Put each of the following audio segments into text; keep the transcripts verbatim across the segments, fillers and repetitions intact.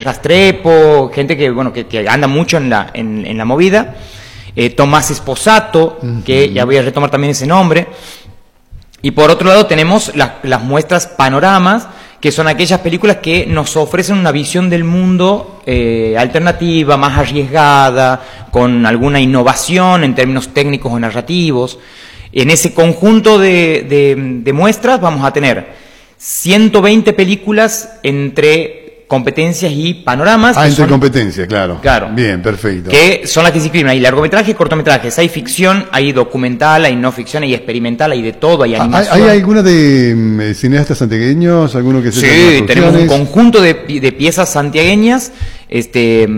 Rastrepo, gente que, bueno, que, que anda mucho en la, en, en la movida. Eh, Tomás Esposato, uh-huh. que ya voy a retomar también ese nombre. Y por otro lado tenemos las, las muestras panoramas, que son aquellas películas que nos ofrecen una visión del mundo eh, alternativa, más arriesgada, con alguna innovación en términos técnicos o narrativos. En ese conjunto de, de, de muestras vamos a tener ciento veinte películas entre competencias y panoramas. Ah, entre son, competencias, claro. Claro. Bien, perfecto. Que son las que se inscriben. Hay largometrajes y cortometrajes. Hay ficción, hay documental, hay no ficción, hay experimental, hay de todo, hay animación. ¿Hay, hay alguna de um, cineastas santiagueños? ¿Alguno que se Sí, tenemos un conjunto de, de piezas santiagueñas, este,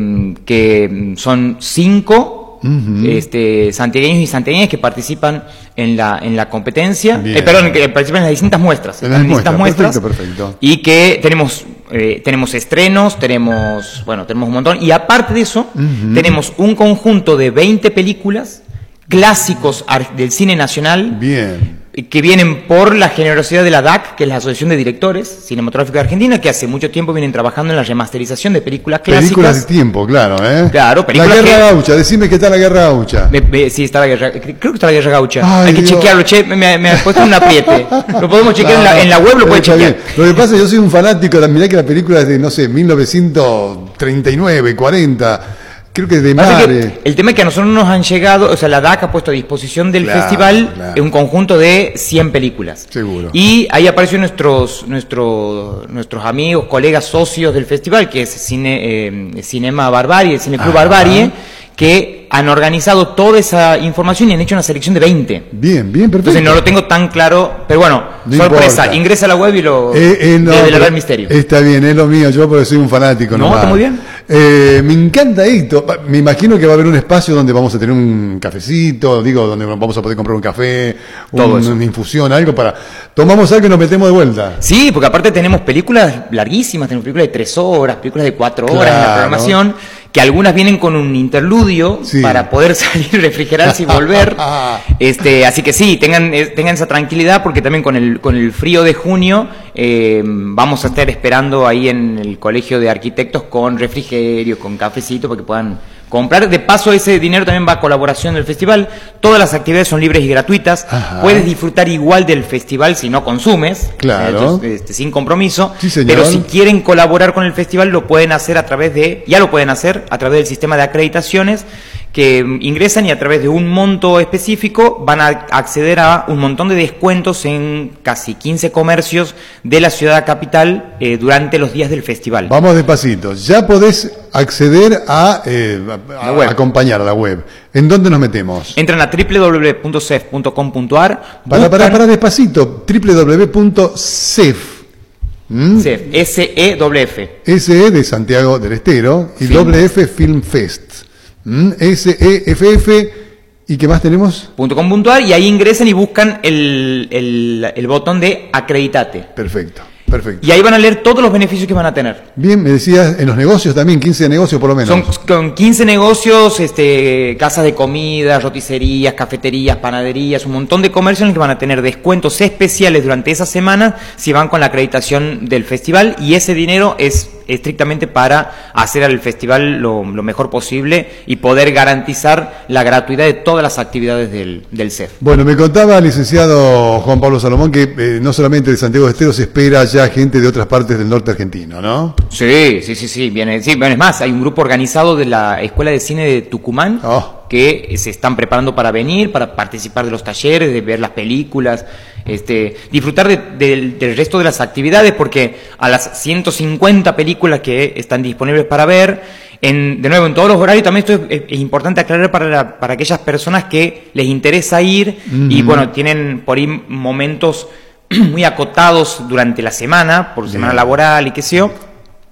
que son cinco. Uh-huh. Este, santiagueños y santiagueñas que participan en la en la competencia, eh, perdón, que participan en las distintas muestras, en las en distintas muestras, muestras, perfecto, perfecto. Y que tenemos eh, tenemos estrenos, tenemos, bueno, tenemos un montón, y aparte de eso, uh-huh. tenemos un conjunto de veinte películas clásicos del cine nacional. Bien. Que vienen por la generosidad de la D A C, que es la Asociación de Directores Cinematográficos de Argentina, que hace mucho tiempo vienen trabajando en la remasterización de películas clásicas. Películas de tiempo, claro, ¿eh? Claro, películas La Guerra que... Gaucha, decime qué tal la Guerra Gaucha. Me, me, sí, está la Guerra, creo que está la Guerra Gaucha. Ay, hay que Dios. chequearlo, che, me, me ha puesto en un apriete. Lo podemos chequear no, en, la, en la web, lo puede chequear. Bien. Lo que pasa es que yo soy un fanático, mirá que la película es de, no sé, mil novecientos treinta y nueve, cuarenta... Creo que de Mare. El tema es que a nosotros nos han llegado, o sea, la D A C ha puesto a disposición del claro, festival claro. un conjunto de cien películas. Seguro. Y ahí aparecen nuestros, nuestros, nuestros amigos, colegas, socios del festival, que es Cine, eh, Cinema Barbarie, el Cine Club Ajá. Barbarie, que han organizado toda esa información y han hecho una selección de veinte. Bien, bien, perfecto. Entonces no lo tengo tan claro, pero bueno, no sorpresa, importa. Ingresa a la web y lo eh, eh, no, develará el misterio. Está bien, es lo mío, yo porque soy un fanático. No, está muy bien. Eh, me encanta esto, me imagino que va a haber un espacio donde vamos a tener un cafecito, digo, donde vamos a poder comprar un café, un, una infusión, algo para... Tomamos algo y nos metemos de vuelta. Sí, porque aparte tenemos películas larguísimas, tenemos películas de tres horas, películas de cuatro horas claro. en la programación, que algunas vienen con un interludio sí. para poder salir, refrigerarse y volver. este, así que sí, tengan, tengan esa tranquilidad porque también con el, con el frío de junio eh, vamos a estar esperando ahí en el Colegio de Arquitectos con refrigerio, con cafecito para que puedan comprar. De paso, ese dinero también va a colaboración del festival. Todas las actividades son libres y gratuitas. Ajá. Puedes disfrutar igual del festival si no consumes, claro. eh, este, sin compromiso. Sí, señor. Pero si quieren colaborar con el festival, lo pueden hacer a través de, ya lo pueden hacer a través del sistema de acreditaciones, que ingresan y a través de un monto específico van a acceder a un montón de descuentos en casi quince comercios de la ciudad capital eh, durante los días del festival. Vamos despacito. Ya podés acceder a, eh, a, a acompañar a la web. ¿En dónde nos metemos? Entran a doble u doble u doble u punto cef punto com punto a r. Para, para, para despacito. doble u doble u doble u punto cef. ¿Mm? Cef, S E F F. S E de Santiago del Estero y Film. doble F Film Fest. ¿Mm? S E F F. ¿Y qué más tenemos? .com.ar y ahí ingresan y buscan el, el, el botón de acreditate. Perfecto. Perfecto. Y ahí van a leer todos los beneficios que van a tener. Bien, me decías, en los negocios también, quince negocios por lo menos. Son con quince negocios, este, casas de comida, roticerías, cafeterías, panaderías, un montón de comercios en los que van a tener descuentos especiales durante esa semana si van con la acreditación del festival, y ese dinero es estrictamente para hacer al festival lo, lo mejor posible y poder garantizar la gratuidad de todas las actividades del, del CEF. Bueno, me contaba el licenciado Juan Pablo Salomón que eh, no solamente de Santiago del Estero se espera ya gente de otras partes del norte argentino, ¿no? Sí, sí, sí, sí, viene, sí, bueno, es más, hay un grupo organizado de la Escuela de Cine de Tucumán oh. que se están preparando para venir, para participar de los talleres, de ver las películas, este, disfrutar de, de, del resto de las actividades, porque a las ciento cincuenta películas que están disponibles para ver, en, de nuevo, en todos los horarios, también esto es, es importante aclarar para, la, para aquellas personas que les interesa ir uh-huh. y, bueno, tienen por ahí momentos muy acotados durante la semana, por semana Bien. laboral y qué sé yo,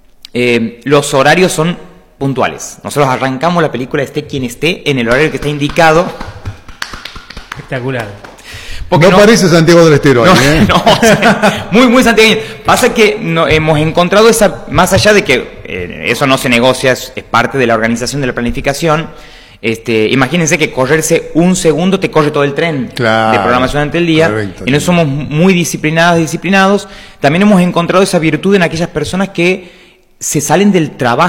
eh, los horarios son puntuales. Nosotros arrancamos la película esté quien esté en el horario que está indicado. Espectacular. Porque no, no parece Santiago del Estero. No, ahí, ¿eh? no, o sea, muy, muy santiagueño. Pasa que no, hemos encontrado esa, más allá de que eh, eso no se negocia, es, es parte de la organización de la planificación. Este, imagínense que correrse un segundo te corre todo el tren claro, de programación durante el día. Correcto, y no somos muy disciplinados, disciplinados. También hemos encontrado esa virtud en aquellas personas que se salen del trabajo